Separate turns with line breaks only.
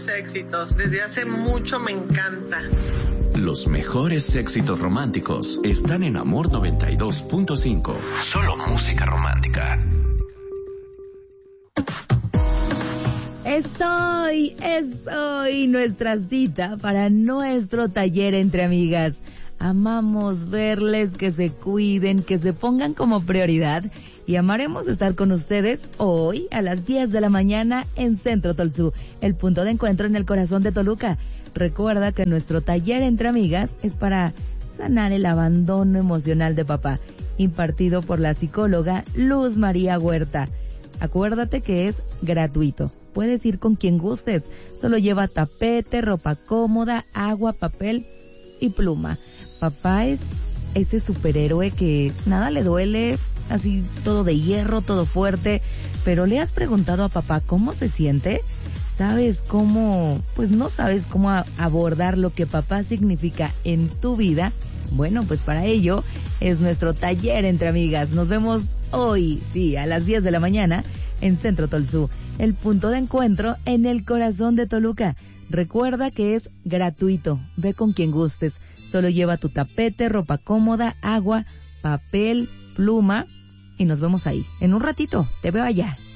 Éxitos, desde hace mucho me encanta.
Los mejores éxitos románticos están en Amor 92.5. Solo música romántica.
Es hoy nuestra cita para nuestro taller entre amigas. Amamos verles, que se cuiden, que se pongan como prioridad y amaremos estar con ustedes hoy a las 10 de la mañana en Centro Tolsú, el punto de encuentro en el corazón de Toluca. Recuerda que nuestro taller entre amigas es para sanar el abandono emocional de papá, impartido por la psicóloga Luz María Huerta. Acuérdate que es gratuito. Puedes ir con quien gustes. Solo lleva tapete, ropa cómoda, agua, papel y pluma. Papá es ese superhéroe que nada le duele, así todo de hierro, todo fuerte. Pero ¿le has preguntado a papá cómo se siente? ¿Sabes cómo? Pues no sabes cómo abordar lo que papá significa en tu vida. Bueno, pues para ello es nuestro taller entre amigas. Nos vemos hoy, sí, a las 10 de la mañana en Centro Tolsú, el punto de encuentro en el corazón de Toluca. Recuerda que es gratuito. Ve con quien gustes. Solo lleva tu tapete, ropa cómoda, agua, papel, pluma y nos vemos ahí. En un ratito, te veo allá.